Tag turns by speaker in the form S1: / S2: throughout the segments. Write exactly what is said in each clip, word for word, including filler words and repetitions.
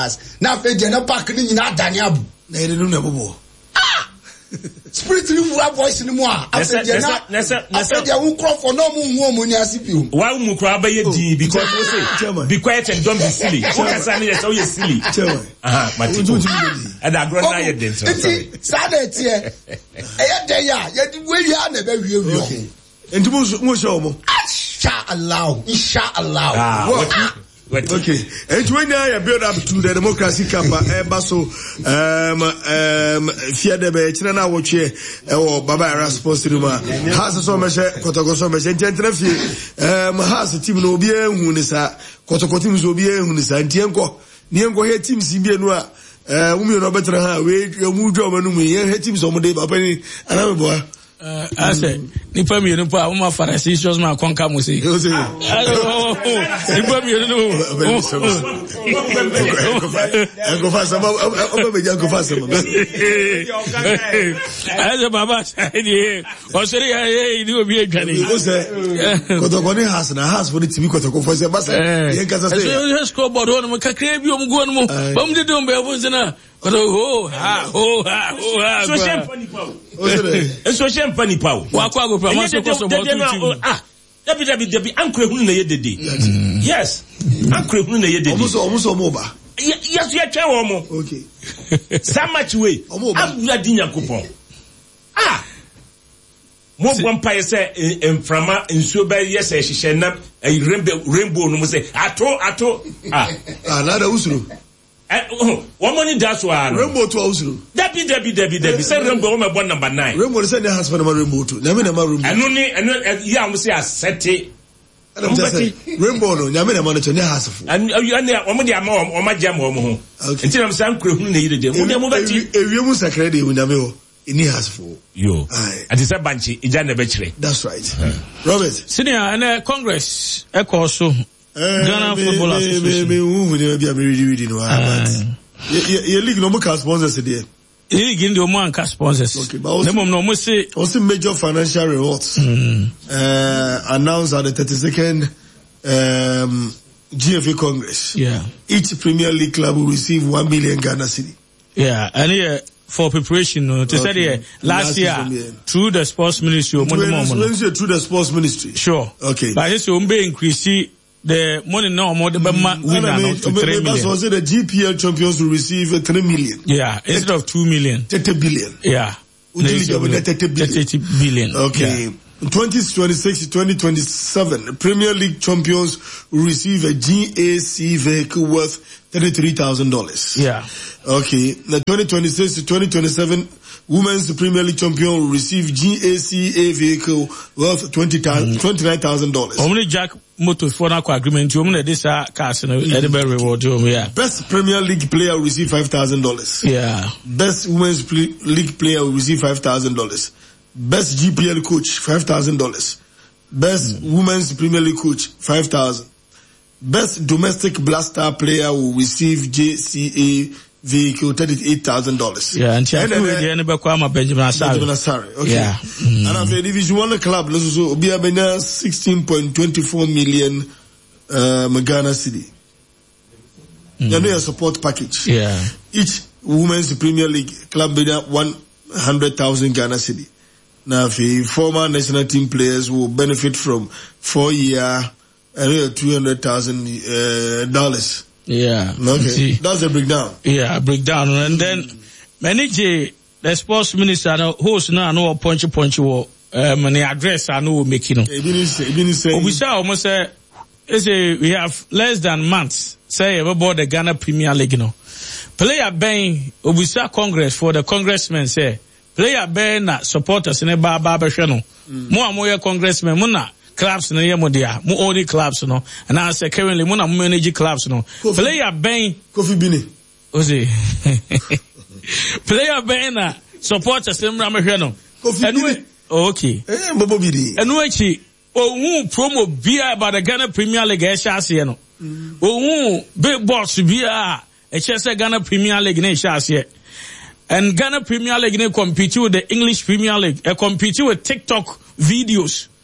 S1: Stars. Now fe je na park ni nyina adane abu.
S2: Na ere no na bobo.
S1: Ah. Spirit ni mu voice ni mu a. Afa je na. Afa je wo crop for no mu hu omo ni asipi.
S3: Why mu kra ba ye di because we say be quiet and don't be silly. Who can say me so you silly? Aha, Matiko. And agro na ye den so.
S1: Sa da tie. E dey ya, ye di we ya na be wie wie.
S2: Okay. Enti mu mu show mo.
S1: Insha Allah. Insha Allah.
S3: Ah,
S2: okay. And when you build up to the democracy camp, eh, so um um fear the be china watch here or Baba Era sports room has so much kotoko so much gentle fie um has team no obi ehun ni sa kotoko team so obi ehun ni sa ntienko nienko he team si bi enu a eh umi no betra ha we mu dwo manu mu he team so mo dey papa ni ana boy.
S4: Uh, I said, Nipa mi yenu pa uma farasi shows ma konka mo say.
S2: Yo say.
S4: Nipa mi yenu.
S2: Go fast sama oba be go fast sama.
S4: I said baba say dey. O seri eh ni obi edwane.
S2: Go say. Kotoko ni has na has for the T V kotoko for say basa. Yen kasa say.
S4: So scoreboard on mo kakra bi o mo go no mo. Bam de do mbe bo zena. Oh ha oh ha oh ha.
S3: So champagne power. So champagne power.
S4: Wa kwa go promote so so about two.
S3: Ah. Dabi dabi dabi ankre hunu na ye dede. Yes. Ankre hunu na ye dede.
S2: Omuso omuso mo ba.
S3: Yes, you try one more.
S2: Okay.
S3: So much way. Abula di Nyankopon. Ah. Mo bompa say emframa nsuo ba yes e hihye na rainbow rainbow no mo say ato ato. Ah.
S2: Ah, na da usuru.
S3: Eh, one money that's why
S2: Rainbow to usuru.
S3: Debi debi debi debi say rainbow me born number nine.
S2: Rainbow say na has for number rainbow to. Na me na ma rainbow.
S3: Anu ni anu ya mo say asete.
S2: Rainbow no, na me na ma no to na has for.
S3: And you and omo dey ama omo jam omo ho. Nti na mo say ankure hunu na yire dey. Mo dey mo beti.
S2: Ewie mu sakra dey na me ho. Ini has for.
S3: Yo. Ati say banchi ija na be kire.
S2: That's right. Robert.
S4: Senior and Congress e ko so. Ghana Football Association.
S2: Me me me be ready ready no. Your league no more sponsors there.
S4: League in the more and sponsors.
S2: Okay, but also,
S4: no more say
S2: also major financial rewards.
S4: Mm.
S2: Uh, announced at the thirty-second um, G F A Congress.
S4: Yeah.
S2: Each Premier League club will receive one million Ghana cedi.
S4: Yeah, and here for preparation, uh, to okay. say here last, last year year through the sports ministry,
S2: or money more money. Through the sports ministry.
S4: Sure.
S2: Okay.
S4: But this will be increase. The money now more the mm. winner I mean, to three million.
S2: That's what the G P L champions will receive uh, three million.
S4: Yeah, instead of two million.
S2: Thirty billion.
S4: Yeah.
S2: Thirty billion.
S4: Thirty billion.
S2: Okay. Yeah. twenty twenty-six to twenty twenty-seven, Premier League champions will receive a G A C vehicle worth thirty-three thousand dollars.
S4: Yeah.
S2: Okay. The twenty twenty-six to twenty twenty-seven Women's Premier League champion will receive G A C A vehicle worth twenty-nine thousand dollars.
S4: Only Jack Motor for an agreement, you only this cars and the reward. Yeah.
S2: Best Premier League player will receive five thousand dollars.
S4: Yeah.
S2: Best Women's League player will receive five thousand dollars. Best G P L coach, five thousand dollars. Best mm. Women's Premier League coach, five thousand dollars. Best domestic blaster player will receive J C A vehicle, thirty-eight thousand dollars.
S4: Yeah, and Benjamin Asare.
S2: Benjamin Asare, okay.
S4: Yeah. Mm.
S2: And after Division One club, let's also be a sixteen point two four million uh, Ghana cedi. Mm. They know a support package.
S4: Yeah.
S2: Each Women's Premier League club be one hundred thousand Ghana cedi. Now, the former national team players will benefit from four year and two hundred thousand uh, dollars.
S4: Yeah.
S2: Okay. See, that's a breakdown.
S4: Yeah, breakdown. And then, manage the sports minister, host now, no punchy punchy, um, the address I know making.
S2: It didn't say, it didn't say.
S4: We saw almost say, we have less than months, say, about the Ghana Premier League, you know. Player Ben, we saw Congress for the congressmen say, player Ben, supporters in a bar barber channel. More and more congressmen, Muna. Clubs no yemo dia mo only clubs no and I say currently mo na manage clubs no Kofi. Player Ben
S2: Kofi Bini
S4: Ozi player Ben na supporters mra mehwe no
S2: Kofi Bini
S4: okay
S2: eh Bobo Bini
S4: enu echi ohun promo bia about the Ghana Premier League e sha ase no ohun big boss bia e che say Ghana Premier League na e sha ase and Ghana Premier League na compete with the English Premier League e compete with TikTok videos.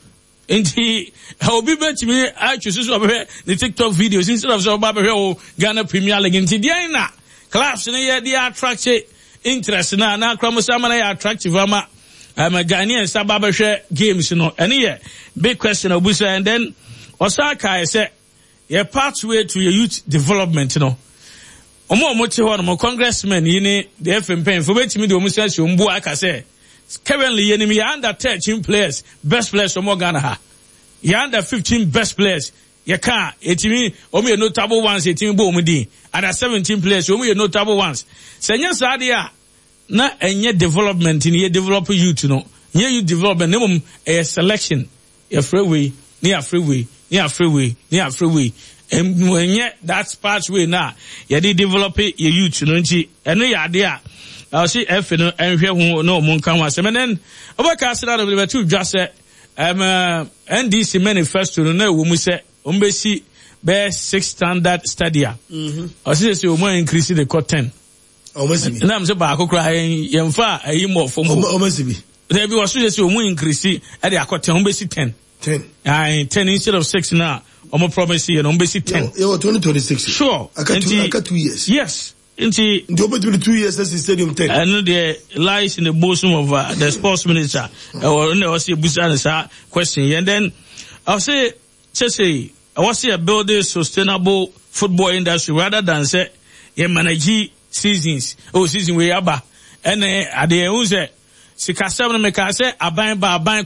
S4: Inti obi betimi I choose so be the TikTok videos instead of so ba be o Ghana Premier League inti dia na clubs na ye dey attract interest na na kramosa na ye attractive ama um Ghanaian saba be hwe games no ene ye big question obusa and then Osaka say ye pathway to your youth development no omo omo te ho no congressman yini the F M P for betimi de omo say ombu aka say currently ye ni under thirteen players best players from Ghana ha ye under fifteen best players ye can etimi omo ye notable ones etimi bo omo din under seventeen players omo ye notable ones senya saade a na enye development ni ye develop youth no nye youth development nemum a selection ye freeway ni a freeway ni a freeway ni a freeway enye that pathway na ye dey develop ye youth no nti eno ye ade a I see F no enhwe ho no mo nkan wa semenen obaka sira no be tu dwa se um N D C manifesto no na wo mu se ombesi be six standard stadia mhm o se se o mo increase the cut ten o mo sibi na am se ba akokra yemfa ayi mo fo mo o mo sibi there be was se o mo increase e dey akoten ombesi ten ten ah ten instead of six now o mo promise you no ombesi ten
S2: yo twenty twenty-six
S4: sure
S2: aka two, aka two years
S4: yes Inti
S2: the between two years as the stadium ten.
S4: I know there lies in the bosom of uh, the sports minister. Or I was a business question, and then I'll say, say, I was a building sustainable football industry rather than say, you manage seasons. Oh, season we aba, and at the end say, Sikasa make I say a bang by a bank.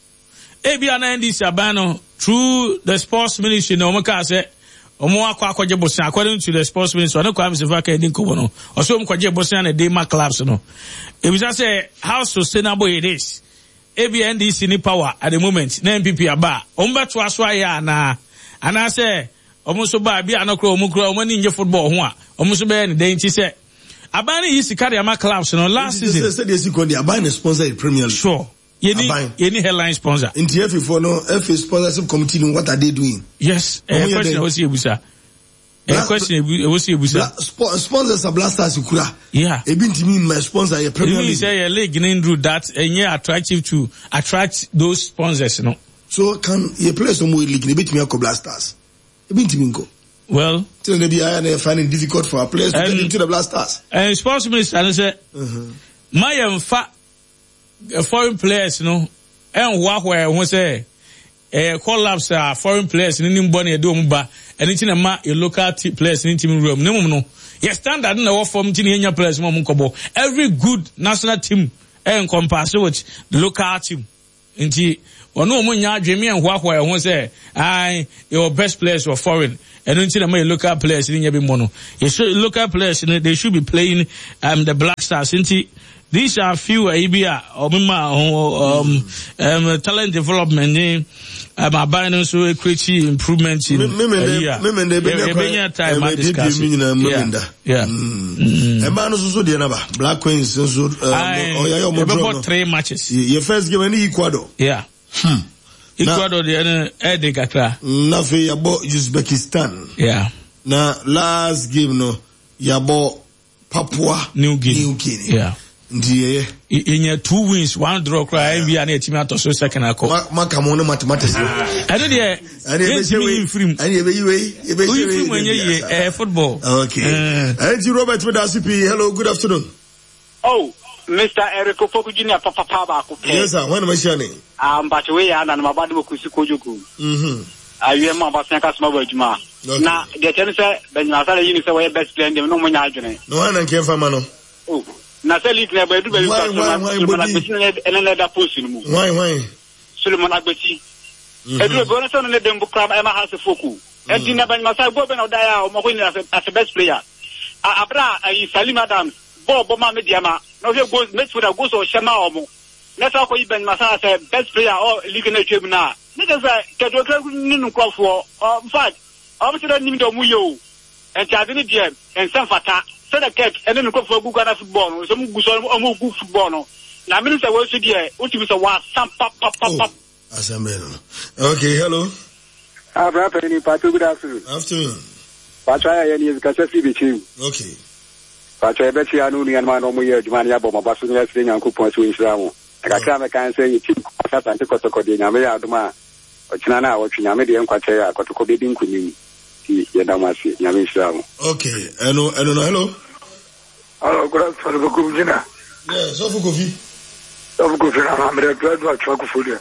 S4: Ebi ana this abano through the sports ministry. No, make I say. Omo akwa akwaje bosan according to the sports minister no kwam se faka edin kobo no oso omo kwaje bosan na dey ma clubs no e be say how sustainable it is A B N D C ni power at the moment na M P P aba omo beto aso aya na ana say omo so ba bia no kro omo kro omo ni nje football ho a omo so be ni dey nti say aba ni yisi carry ma clubs no last season
S2: say dey second dey aba na sponsor the Premier League
S4: sure Yeni, yeni headline sponsor.
S2: In T F for no F A sponsorship committee, what are they doing?
S4: Yes. A question was here, Busa. A question was here, Busa.
S2: Sponsors are Blasters Ukura.
S4: Yeah.
S2: A been to me, my sponsor, a Premier League.
S4: You say a league in through that, and yeah, attractive to attract those sponsors, you know.
S2: So can you play some more league? A bit me a Blasters. A bit to me go.
S4: Well,
S2: till they be finding difficult for our players to get into the Blasters.
S4: And sports minister, I say, my um, fa. Foreign players, you know, and what where we say, eh, collapse are foreign players in Nimboni and Dumba, and it's in a ma, your local players in team room. No, no, yes, standard in the war from Tinian players, Momunkobo. Every good national team and compass with the local team. And she, or no more, Jamie and what where we say, I, your best players were foreign. And then you know, local players in every mono. Yes, local players, they should be playing um the Black Stars. These are few A B A or um um talent development. Um, abandon so create improvement in yeah. Yeah.
S2: And man also the number Black Queens also
S4: about three matches.
S2: Your first game in Ecuador.
S4: Yeah. Hmm. Ecuador the eh de kakra.
S2: Na fe yabo Uzbekistan.
S4: Yeah.
S2: Na last game no yabo Papua
S4: New Guinea.
S2: New Guinea.
S4: Yeah.
S2: Ndiye
S4: in two wins one draw cry N B A na team ato so second akọ
S2: maka mo no mathematics
S4: I know there
S2: and you free and you be you be
S4: free when you eh football
S2: okay and Robert Medasipi hello good afternoon
S5: oh Mister Eric Opoku Junior papa papa ko
S2: yes sir when am I sharing
S5: um but we ya na mabadi mo kusi kojoku mhm awie ma ba sen ka sma ba adwuma na de tell say Benjamin Asare yi ni say we best player dem no mo nya adwene
S2: no one can fa ma no
S5: oh na say league na ba du ba you pass na Solomon Agbeti na na da post ni mu
S2: why why
S5: Solomon Agbeti e du go na say na dem bu crab e ma house foku e di na Benjamin Asare go be na da ya o mo ko ni as best player abra ayi Salim Adams bo bo ma media ma no say go make sure that go so shema o mo na say ko yi Benjamin Asare say best player o league na twem na ni say ke do kra ni nu kwafo in fact o mo say that ni do mu yo e cha ni die en san fata so the cat and then go for Ghana football so mu guso o go football no na me say we so there ultimate say wa sam pap pap pap
S2: asamelo okay hello
S5: abra penny patu good afternoon
S2: afternoon
S5: patra ya ni because see be chief
S2: okay
S5: patra be tia no ni an ma no mo ye adwuma ya bo ma baso nya sire nyankopon so insira mo aka kra me kan say chief asante kotoko de nya me ya aduma ochina na wo twinya me de enkwate ya kotoko be din kunim ti ye damasi nya me shira mo.
S2: Okay, hello, hello, hello.
S6: Hello, good afternoon, Kufina.
S2: Yeah, so for coffee.
S6: So for Kufina, I'm ready to do a truck for you.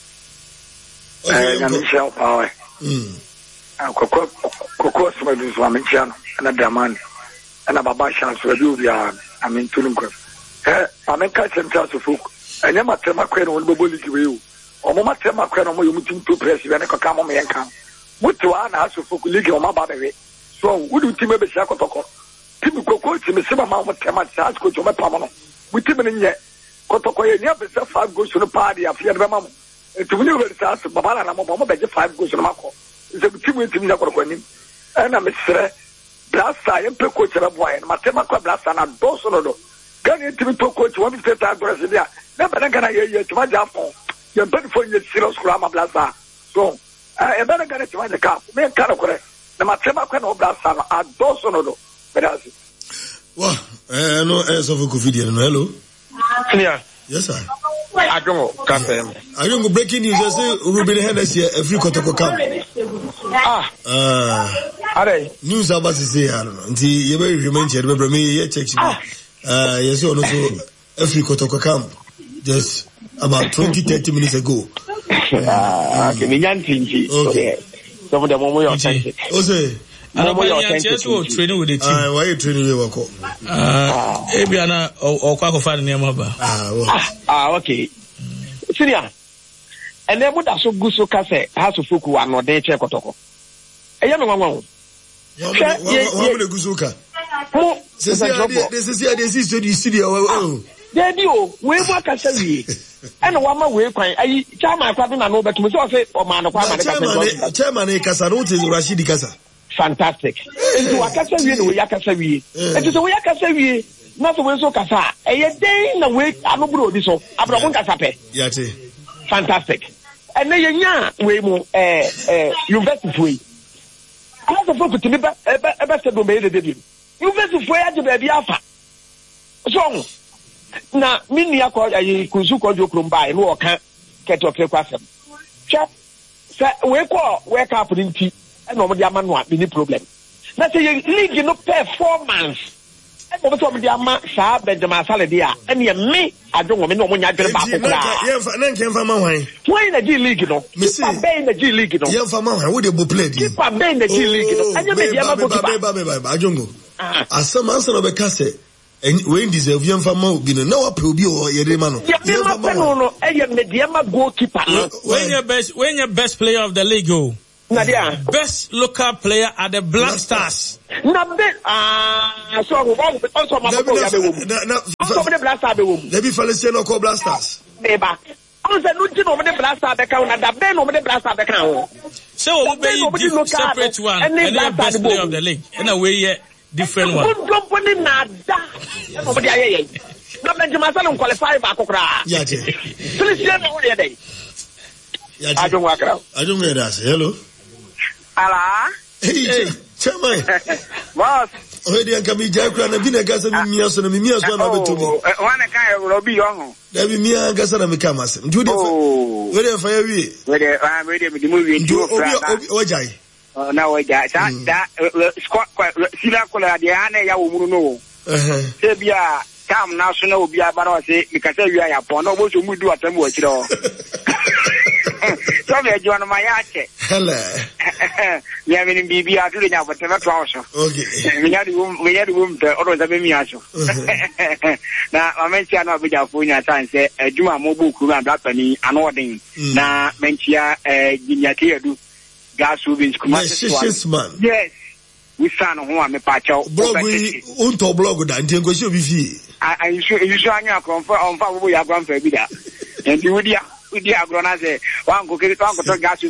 S6: Eh, nya me shira power.
S2: Mm.
S6: Koko koko so be so am nchia no na damani. Na baba chance we do bia amen tulunko. Eh, amen ka chemcha so fuku. Enya matema kwe no bo boliki we o. Omo matema kwe no mo yomutim to press we na kaka mo me yanka. Mutu ana aso fuku ligi o ma ba be. So wudu time be sia kotoko. Timi koko timi se ma mo tema cha ko jo me pamo no. Mutu me nye kotoko ye nya be se five goals no party afia be ma mo. Etu ni we sa so baba na mo mo be je five goals no mako. Ze timi timi na kotoko ni. Ana me sere Blasta yempe coach na boy na matema kwa blasta na doso no do gani timi to coach one fifty aggressive dia na bana gana ye ye tuma jafo yempe fo ye serious kula ma blasta so eh e bana gana tuma de ka me kana kore na matema kwa no blasta na a doso no do bedasi
S2: wa eh no eh so for covid no hello
S6: clear
S2: yes sir
S6: ajongo kafem
S2: ajongo breaking news you say Ruben Hennessy a free Kotoko camp
S6: ah
S2: ah
S6: are
S2: news about to say I don't know nti ye be remain here be me ye check ah yes you know so a free Kotoko camp just about twenty thirty minutes ago
S6: ah okay me nyantinji okay some of them mo yo authentic
S2: o say
S4: mo yo authentic so training with the team
S2: ah why you training we work
S4: ah e bia na o kwa ko fa ne ma ba
S6: ah ah okay Syria and then what so good so kase has to fuku wa no dey che Kotoko eya me wanwa
S2: Wa wa me gusuka.
S6: Mo
S2: se se de se se de si di studio oh.
S6: Dey di o, we mo akasa wie. E no wa ma we kwan ayi chairman kwa bi na no betum so say o ma no kwa ma de kasa.
S2: Chairman e kasa no te Rashidi kasa.
S6: Fantastic. Enti wa kasa wie no we akasa wie. Enti so we akasa wie na so we so kasa. Eye dey na we anobro di so. Abro mo kasa pe.
S2: Ya te.
S6: Fantastic. And then nya we mo eh eh university foi. How the fuck to me ba ebe se do me de de. You vex for ya de be afa. So na mini akọ ayi kuzu ko jo kromba e no oka keto kre kwasem. Cha se we ko we ka put nti e no mo dia ma no a mini problem. Na say league no performance. E mo so mo dia ma sa Benjamin Saleh dia e ne me adwo me no mo nya dwere ba ko kra.
S2: Ye fa na nkem fa ma hwan.
S6: Why na G League no? Pa be na G League no.
S2: Ye fa ma hwan wo de bo play di.
S6: Pa be na G League no. Anya me dia ma go ba.
S2: Ba ba ba ajongo. Asama ansa no be kase. When deserve yam fa ma obi no na wa pe obi o ye de ma no.
S6: Ye ma pe no no e ye me dia ma goalkeeper no.
S4: When your best when your best player of the league go.
S6: Nadia.
S4: Best local player at the Black Stars.
S6: Na be ah so go also ma ko ya be wo. Na so be Black Stars be wo.
S2: They be Feliciano ko Black Stars.
S6: Be ba. On se no no me Black Stars be kan na da be no me Black Stars be kan ho.
S4: So we be separate one and the best player of the league. In a way yeah different one.
S6: Good job when na da. No be aye aye. Na Benjamin Saleh qualify ba ko kra.
S2: Ya je.
S6: Feliciano wo ye dey.
S2: Ya je.
S6: Ajo wa kra.
S2: Ajo me da hello.
S5: Ala.
S2: Hey, chairman.
S5: Boss.
S2: Oh, dey kan mi jakura na bi na gasa mi mia so na mi mia so na beto mi.
S5: Oh, wana kan e robi yo ho.
S2: Da bi mia gasa na mi ka mase. Ndu de fa. We de fa ya wi.
S5: We de ah we de mi di mu wi ndu
S2: fra. Obi ojai.
S5: Oh, na ojai. Da da squad sila kola de ana ya wo muru no. Eh. Se bia kam na so na obi abara o se mi ka se wi ya pon no bo so mu du atam wo kire o. So me jo na ma ya che.
S2: Hello.
S5: Ya me ni bibi atu le nya bote na twa so.
S2: Okay.
S5: Me ya di wum me ya di wum te oro za be mi aso. Na ma mentia na be ja fo nya tan se aduma mo bu kuru and apani anodin. Na mentia eh ginyake edu gasu bin kuma
S2: se so.
S5: Yes. We san ho a me pa chaw.
S2: Blog we unto blog da nti nkosi obi fi.
S5: I I sure you sure anya konfa on fa bo ya granfa bi da. Enti wudi a wudi agro na se wan ko kiri wan ko to gasu